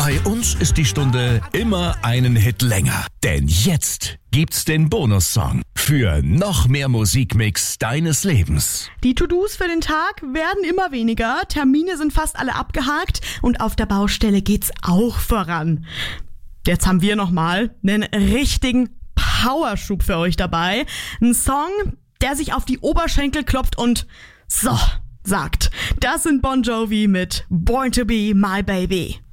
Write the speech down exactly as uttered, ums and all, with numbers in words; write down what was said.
Bei uns ist die Stunde immer einen Hit länger. Denn jetzt gibt's den Bonussong für noch mehr Musikmix deines Lebens. Die To-Dos für den Tag werden immer weniger, Termine sind fast alle abgehakt und auf der Baustelle geht's auch voran. Jetzt haben wir nochmal einen richtigen Powerschub für euch dabei. Ein Song, der sich auf die Oberschenkel klopft und so sagt. Das sind Bon Jovi mit Born to be my baby.